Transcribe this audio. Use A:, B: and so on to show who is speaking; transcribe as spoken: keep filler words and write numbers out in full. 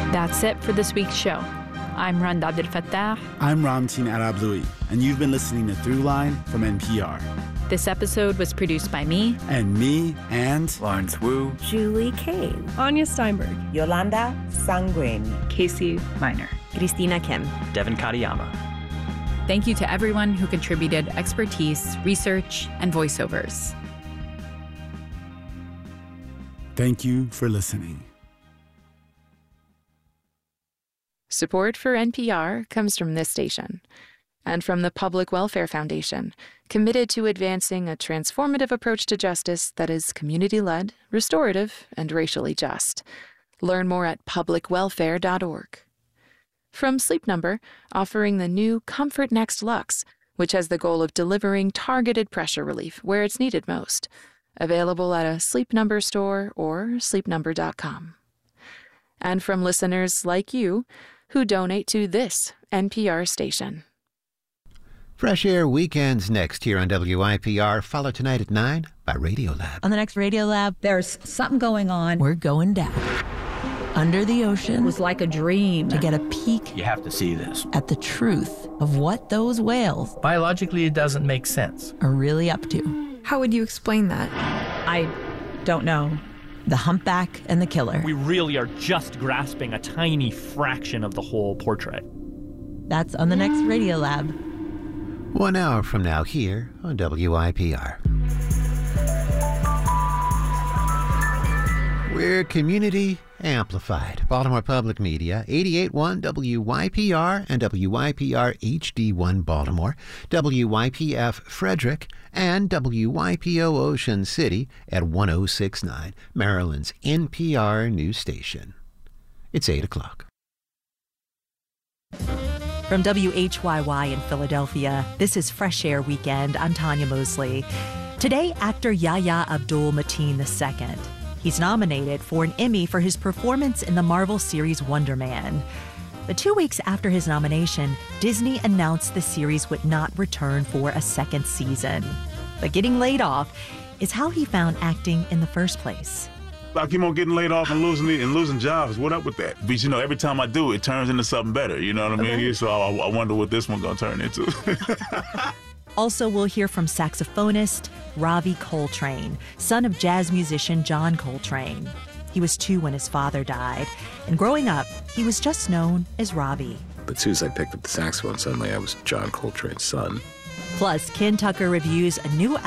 A: That's it for this week's show. I'm Rand Abdel Fattah.
B: I'm Ramtin Arablouei, and you've been listening to Throughline from N P R.
A: This episode was produced by me.
B: And me, and...
C: Lawrence Wu.
D: Julie Kane.
E: Anya Steinberg.
D: Yolanda Sanguen.
F: Casey Minor.
D: Christina Kim.
C: Devin Katayama.
A: Thank you to everyone who contributed expertise, research, and voiceovers.
B: Thank you for listening.
G: Support for N P R comes from this station and from the Public Welfare Foundation, committed to advancing a transformative approach to justice that is community-led, restorative, and racially just. Learn more at public welfare dot org. From Sleep Number, offering the new Comfort Next Luxe, which has the goal of delivering targeted pressure relief where it's needed most. Available at a Sleep Number store or sleep number dot com. And from listeners like you who donate to this N P R station.
H: Fresh Air Weekends next here on W I P R. Follow tonight at nine by Radiolab.
I: On the next Radiolab,
J: there's something going on.
I: We're going down. Under the ocean.
J: It was like a dream.
I: To get a peek.
C: You have to see this.
I: At the truth of what those whales.
K: Biologically, it doesn't make sense.
I: Are really up to.
L: How would you explain that?
J: I don't know.
I: The Humpback and the Killer.
M: We really are just grasping a tiny fraction of the whole portrait.
I: That's on the next Radiolab.
H: One hour from now here on W I P R. We're community amplified. Baltimore Public Media, eighty-eight point one W Y P R and W Y P R H D one Baltimore, W Y P F Frederick, and W Y P O Ocean City at one oh six point nine, Maryland's N P R news station. It's eight o'clock.
N: From W H Y Y in Philadelphia, this is Fresh Air Weekend. I'm Tanya Mosley. Today, actor Yahya Abdul-Mateen the Second. He's nominated for an Emmy for his performance in the Marvel series Wonder Man. But two weeks after his nomination, Disney announced the series would not return for a second season. But getting laid off is how he found acting in the first place.
O: I keep on getting laid off and losing and losing jobs. What up with that? But you know, every time I do, it turns into something better. You know what I mean? Okay. So I, I wonder what this one's gonna turn into.
N: Also, we'll hear from saxophonist Ravi Coltrane, son of jazz musician John Coltrane. He was two when his father died, and growing up, he was just known as Ravi.
P: But as soon as I picked up the saxophone, suddenly I was John Coltrane's son.
N: Plus, Ken Tucker reviews a new